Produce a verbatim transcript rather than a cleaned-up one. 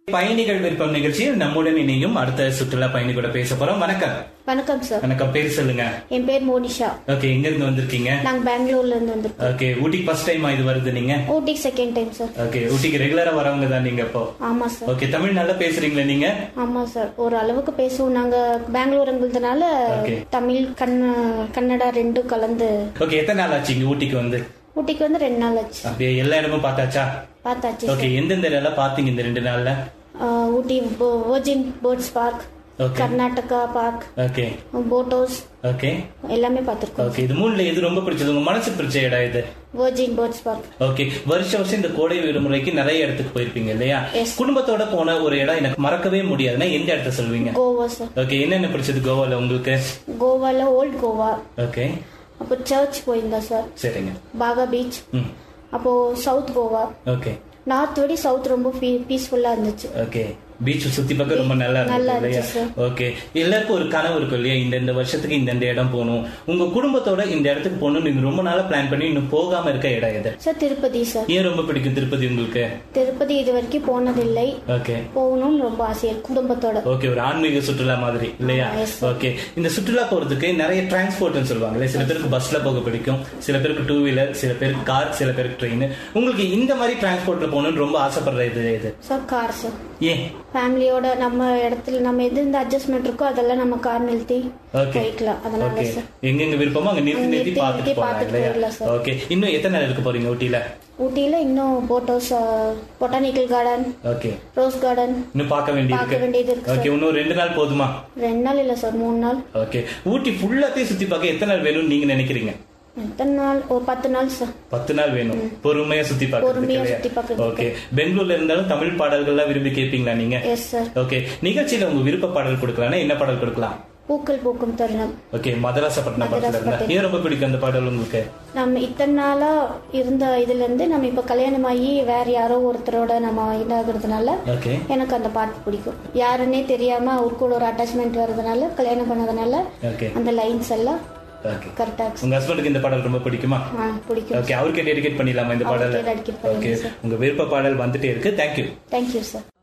பயணிகள் விருப்பம் நிகழ்ச்சியில் நம்முடன் இணையும் அடுத்த சுற்றுலா பயணி கூட பேச போறோம். வணக்கம். வணக்கம் சார். வணக்கம். பேர் சொல்லுங்க. என் பேர் மோனிஷா. ஓகே, எங்க இருந்து வந்திருக்கீங்க? நாங்க பெங்களூர்ல இருந்து வந்திருக்கோம். ஓகே, ஊட்டி ஃபர்ஸ்ட் டைமா இது வருது நீங்க? ஊட்டி செகண்ட் டைம் சார். ஓகே, ஊட்டிக்கு ரெகுலரா வரவங்க தான் நீங்க அப்போ? ஆமா சார். ஓகே, தமிழ் நல்லா பேசுறீங்களா நீங்க? ஆமா சார், ஒரு அளவுக்கு பேசுவோம். நாங்க பெங்களூருங்கிறதுனால தமிழ் கன்னடா ரெண்டும் கலந்து. ஓகே, எத்தனை நாள் ஆச்சு இங்க ஊட்டிக்கு வந்து? ஊட்டிக்கு வந்து ரெண்டு நாள் ஆச்சு. அப்படியே எல்லா இடமும் பார்த்தாச்சா? பார்த்தாச்சு. ஓகே, எந்தெந்த இடம் பாத்தீங்க இந்த ரெண்டு நாள்ல? ஊட்டி virgin birds park, Karnataka park, okay, boat house, okay, எல்லாமே பார்த்திருக்கோம். ஓகே, இது மூணுல எது ரொம்ப பிடிச்சது? உங்க மனசு பிடிச்ச இடம் இது? Virgin birds park. ஓகே, வருஷம் வருஷம் இந்த கோடை விடுமுறைக்கு நிறைய இடத்துக்கு போயிருப்பீங்க இல்லையா? குடும்பத்தோட போன ஒரு இடம் எனக்கு மறக்கவே முடியாதுன்னா எந்த இடத்த சொல்வீங்க? கோவா சார். ஓகே, என்னென்ன பிடிச்சது கோவால உங்களுக்கு? கோவால ஓல்ட் கோவா. ஓகே. அப்போ சர்ச் போயிருந்தா சார். சரிங்க. பாகா பீச். அப்போ சவுத் கோவா. ஓகே. நார்த் விட சவுத் ரொம்ப பீஸ்ஃபுல்லா இருந்துச்சு. ஓகே, பீச் சுத்தி பார்க்க ரொம்ப நல்லா இருந்துச்சு. ஓகே, எல்லாருக்கும் ஒரு கனவு இருக்கும் இல்லையா, இந்த இந்த வருஷத்துக்கு இந்த இந்த இடம் போகணும். உங்க குடும்பத்தோட இந்த இடத்துக்கு போகணும் நீங்க ரொம்ப நாளா பிளான் பண்ணி இன்னும் போகாம இருக்க இடம் எது சார்? திருப்பதி சார். ஏன் ரொம்ப பிடிக்கும் திருப்பதி உங்களுக்கு? திருப்பதி இது வரைக்கும் போனதில்லை. ஓகே, போகணும்னு ரொம்ப ஆசையா இருக்கு குடும்பத்தோட. ஓகே, ஒரு ஆன்மீக சுற்றுலா மாதிரி இல்லையா? ஓகே, இந்த சுற்றுலா போறதுக்கு நிறைய டிரான்ஸ்போர்ட் சொல்லுவாங்க. சில பேருக்கு பஸ்ல போக பிடிக்கும், சில பேருக்கு டூ வீலர், சில பேருக்கு கார், சில பேருக்கு ட்ரெயின். உங்களுக்கு இந்த மாதிரி டிரான்ஸ்போர்ட்ல போகணும்னு ரொம்ப ஆசைப்படுற இது எது சார்? Car sir. ஏன்? ஃபேமிலியோட நம்ம இடத்துல நம்ம எது இந்த அட்ஜஸ்ட்மெண்ட் இருக்கோ அதெல்லாம் நம்ம கார் நிறுத்தி போய்க்கலாம். அதனால சார் எங்க விருப்பமோ அங்க நிறுத்தி நிறுத்தி பார்த்துட்டு போகலாம். ஓகே, இன்னும் எத்தனை நாள் இருக்க போறீங்க ஊட்டில? ஊட்டில இன்னும் boat house, botanical garden, okay, rose garden இன்னும் பார்க்க வேண்டியது இருக்கு. ஓகே, இன்னும் ரெண்டு நாள் போதுமா? ரெண்டு நாள் இல்ல சார், மூணு நாள். ஓகே, ஊட்டி ஃபுல்லாத்தையும் சுத்தி பார்க்க எத்தனை நாள் வேணும்னு நீங்க நினைக்கிறீங்க? எத்தனை நாள்? ஒரு பத்து நாள் சார். பத்து நாள் வேணும் பொறுமையா சுத்தி பார்க்க. ஓகே, பெங்களூர்ல இருந்தாலும் தமிழ் பாடல்கள்லாம் விரும்பி கேட்பீங்களா நீங்க? Yes sir. ஓகே, நிகழ்ச்சியில உங்க விருப்ப பாடல் கொடுக்கலாம்னா என்ன பாடல் கொடுக்கலாம்? பூக்கள் பூக்கும் தருணம். ஓகே, மதராசப்பட்டினம் பாடல். ஏன் ரொம்ப பிடிக்கும் அந்த பாடல் உங்களுக்கு? நம்ம இத்தனை நாளா இருந்த இதுல இருந்து நம்ம இப்ப கல்யாணம் ஆகி வேற யாரோ ஒருத்தரோட நம்ம இதாகிறதுனால எனக்கு அந்த பாட்டு பிடிக்கும். யாருன்னே தெரியாம அவர் கூட ஒரு அட்டாச்மெண்ட் வர்றதுனால, கல்யாணம் பண்ணதுனால அந்த லைன்ஸ் எல்லாம் கரெக்ட்டா. உங்க ஹஸ்பண்டுக்கு இந்த பாடல் ரொம்ப பிடிக்குமா? பிடிக்கும். ஓகே, அவருக்கு டெடிகேட் பண்ணிடலாமா இந்த பாடல்? ஓகே, உங்க விருப்ப பாடல் வந்துட்டே இருக்கு. தேங்க்யூ. Thank you sir.